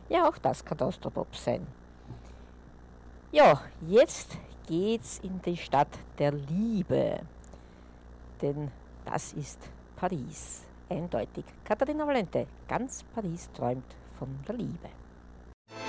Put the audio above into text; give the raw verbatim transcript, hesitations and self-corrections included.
Ja, auch das kann Austropop sein. Ja, jetzt geht's in die Stadt der Liebe. Denn das ist Paris. Eindeutig. Katharina Valente, ganz Paris träumt von der Liebe.